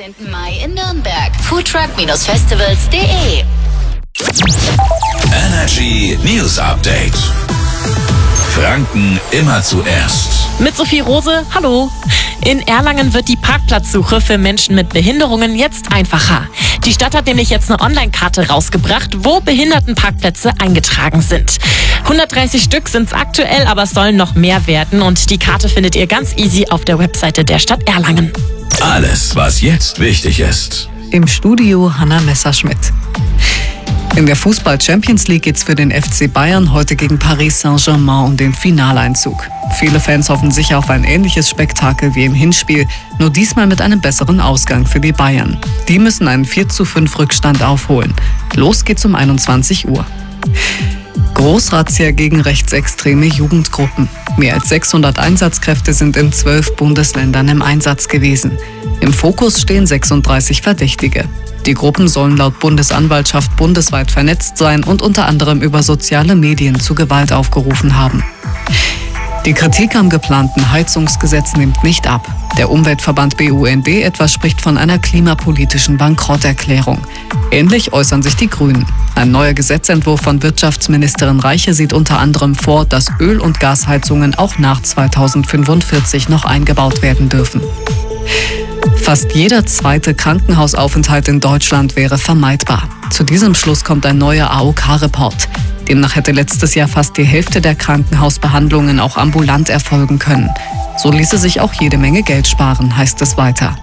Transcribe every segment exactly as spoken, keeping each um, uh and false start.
neunzehnten Mai in Nürnberg. foodtruck-festivals punkt de Energy News Update. Franken immer zuerst. Mit Sophie Rose, hallo. In Erlangen wird die Parkplatzsuche für Menschen mit Behinderungen jetzt einfacher. Die Stadt hat nämlich jetzt eine Online-Karte rausgebracht, wo Behindertenparkplätze eingetragen sind. hundertdreißig Stück sind es aktuell, aber es sollen noch mehr werden. Und die Karte findet ihr ganz easy auf der Webseite der Stadt Erlangen. Alles, was jetzt wichtig ist. Im Studio Hanna Messerschmidt. In der Fußball-Champions League geht's für den F C Bayern heute gegen Paris Saint-Germain um den Finaleinzug. Viele Fans hoffen sicher auf ein ähnliches Spektakel wie im Hinspiel, nur diesmal mit einem besseren Ausgang für die Bayern. Die müssen einen vier zu fünf Rückstand aufholen. Los geht's um einundzwanzig Uhr. Großrazzia gegen rechtsextreme Jugendgruppen. Mehr als sechshundert Einsatzkräfte sind in zwölf Bundesländern im Einsatz gewesen. Im Fokus stehen sechsunddreißig Verdächtige. Die Gruppen sollen laut Bundesanwaltschaft bundesweit vernetzt sein und unter anderem über soziale Medien zu Gewalt aufgerufen haben. Die Kritik am geplanten Heizungsgesetz nimmt nicht ab. Der Umweltverband B U N D etwa spricht von einer klimapolitischen Bankrotterklärung. Ähnlich äußern sich die Grünen. Ein neuer Gesetzentwurf von Wirtschaftsministerin Reiche sieht unter anderem vor, dass Öl- und Gasheizungen auch nach zweitausendfünfundvierzig noch eingebaut werden dürfen. Fast jeder zweite Krankenhausaufenthalt in Deutschland wäre vermeidbar. Zu diesem Schluss kommt ein neuer A O K-Report. Demnach hätte letztes Jahr fast die Hälfte der Krankenhausbehandlungen auch ambulant erfolgen können. So ließe sich auch jede Menge Geld sparen, heißt es weiter.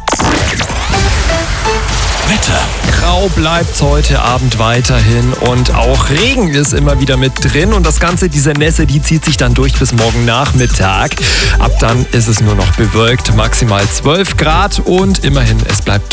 Wetter. Grau bleibt heute Abend weiterhin und auch Regen ist immer wieder mit drin und das Ganze, diese Nässe, die zieht sich dann durch bis morgen Nachmittag. Ab dann ist es nur noch bewölkt, maximal zwölf Grad und immerhin, es bleibt